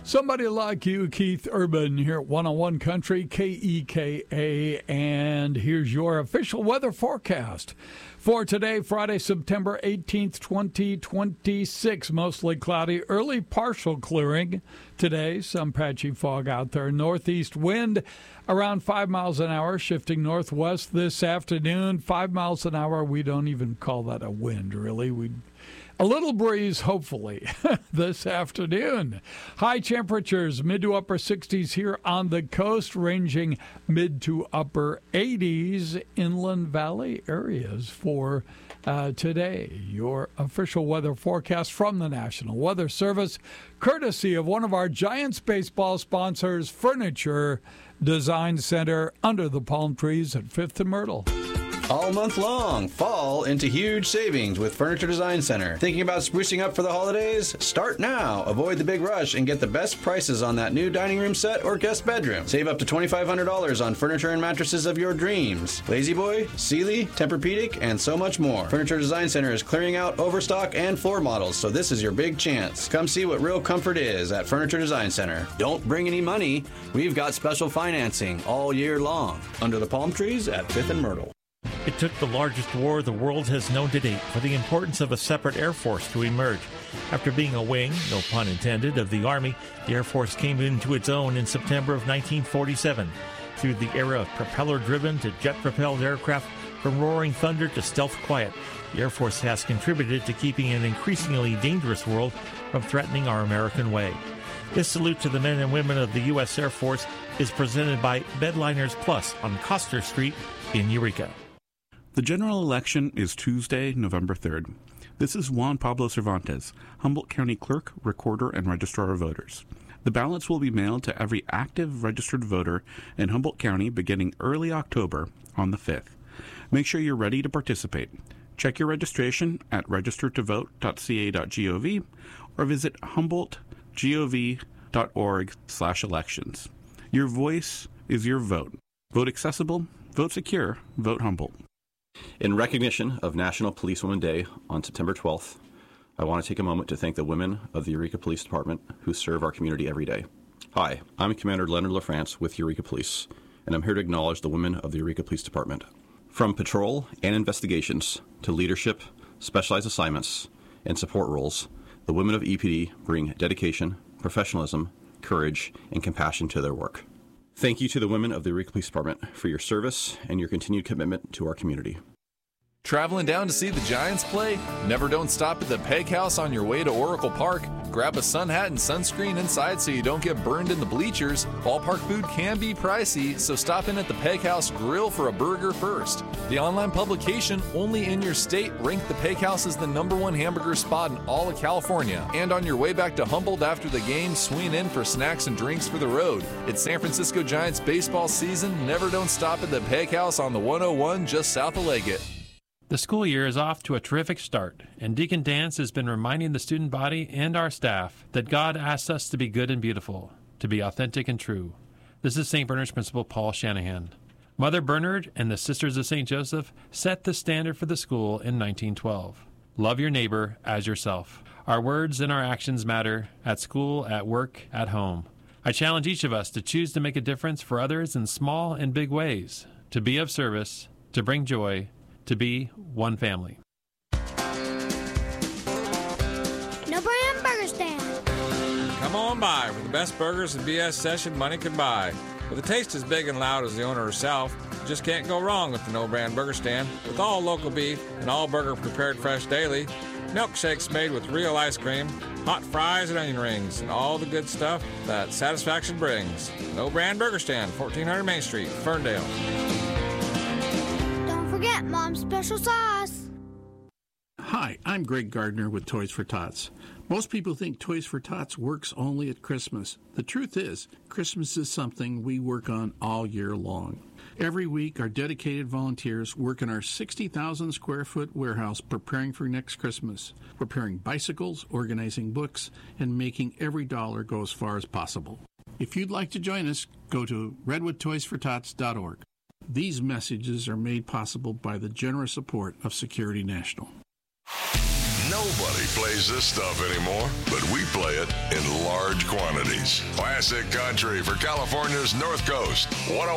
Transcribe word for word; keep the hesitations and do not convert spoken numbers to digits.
Somebody Like You, Keith Urban, here at one oh one Country, K E K A, and here's your official weather forecast for today, Friday, September eighteenth, twenty twenty-six. Mostly cloudy, early partial clearing today, some patchy fog out there. Northeast wind around five miles an hour, shifting northwest this afternoon. Five miles an hour, we don't even call that a wind, really. We A little breeze, hopefully, this afternoon. High temperatures, mid to upper sixties here on the coast, ranging mid to upper eighties inland valley areas for uh, today. Your official weather forecast from the National Weather Service, courtesy of one of our Giants baseball sponsors, Furniture Design Center, under the palm trees at fifth and Myrtle. All month long, fall into huge savings with Furniture Design Center. Thinking about sprucing up for the holidays? Start now. Avoid the big rush and get the best prices on that new dining room set or guest bedroom. Save up to twenty-five hundred dollars on furniture and mattresses of your dreams. La-Z-Boy, Sealy, Tempur-Pedic, and so much more. Furniture Design Center is clearing out overstock and floor models, so this is your big chance. Come see what real comfort is at Furniture Design Center. Don't bring any money. We've got special financing all year long. Under the palm trees at fifth and Myrtle. It took the largest war the world has known to date for the importance of a separate Air Force to emerge. After being a wing, no pun intended, of the Army, the Air Force came into its own in September of nineteen forty-seven. Through the era of propeller-driven to jet-propelled aircraft, from roaring thunder to stealth quiet, the Air Force has contributed to keeping an increasingly dangerous world from threatening our American way. This salute to the men and women of the U S Air Force is presented by Bedliners Plus on Coster Street in Eureka. The general election is Tuesday, November third. This is Juan Pablo Cervantes, Humboldt County Clerk, Recorder, and Registrar of Voters. The ballots will be mailed to every active registered voter in Humboldt County beginning early October on the fifth. Make sure you're ready to participate. Check your registration at register to vote dot c a dot gov or visit humboldt gov dot org slash elections. Your voice is your vote. Vote accessible, vote secure, vote Humboldt. In recognition of National Policewoman Day on September twelfth, I want to take a moment to thank the women of the Eureka Police Department who serve our community every day. Hi, I'm Commander Leonard LaFrance with Eureka Police, and I'm here to acknowledge the women of the Eureka Police Department. From patrol and investigations to leadership, specialized assignments, and support roles, the women of E P D bring dedication, professionalism, courage, and compassion to their work. Thank you to the women of the Eureka Police Department for your service and your continued commitment to our community. Traveling down to see the Giants play? Never don't stop at the Peg House on your way to Oracle Park. Grab a sun hat and sunscreen inside so you don't get burned in the bleachers. Ballpark food can be pricey, so stop in at the Peg House Grill for a burger first. The online publication, only in your state, ranked the Peg House as the number one hamburger spot in all of California. And on your way back to Humboldt after the game, swing in for snacks and drinks for the road. It's San Francisco Giants baseball season. Never don't stop at the Peg House on the one oh one just south of Leggett. The school year is off to a terrific start, and Deacon Dance has been reminding the student body and our staff that God asks us to be good and beautiful, to be authentic and true. This is Saint Bernard's Principal Paul Shanahan. Mother Bernard and the Sisters of Saint Joseph set the standard for the school in nineteen twelve. Love your neighbor as yourself. Our words and our actions matter at school, at work, at home. I challenge each of us to choose to make a difference for others in small and big ways, to be of service, to bring joy, to be one family. No Brand Burger Stand. Come on by with the best burgers and B S session money can buy. With a taste as big and loud as the owner herself, you just can't go wrong with the No Brand Burger Stand. With all local beef and all burger prepared fresh daily, milkshakes made with real ice cream, hot fries and onion rings, and all the good stuff that satisfaction brings. No Brand Burger Stand, fourteen hundred Main Street, Ferndale. Forget Mom's special sauce. Hi, I'm Greg Gardner with Toys for Tots. Most people think Toys for Tots works only at Christmas. The truth is, Christmas is something we work on all year long. Every week, our dedicated volunteers work in our sixty thousand square foot warehouse preparing for next Christmas, preparing bicycles, organizing books, and making every dollar go as far as possible. If you'd like to join us, go to redwood toys for tots dot org. These messages are made possible by the generous support of Security National. Nobody plays this stuff anymore, but we play it in large quantities. Classic country for California's North Coast. one oh